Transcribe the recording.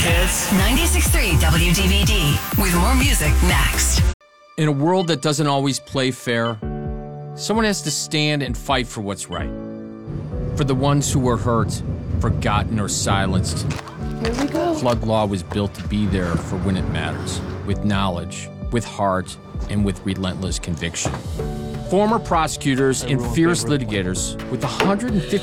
hits. 96.3 WDVD, with more music next. In a world that doesn't always play fair, someone has to stand and fight for what's right. For the ones who were hurt, forgotten, or silenced. Here we go. Flood Law was built to be there for when it matters, with knowledge, with heart, and with relentless conviction. Former prosecutors and fierce litigators with 150